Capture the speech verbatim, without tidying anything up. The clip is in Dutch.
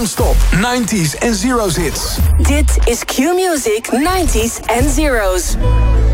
Non-stop nineties en zeros hits. Dit is Q-Music nineties en zeros.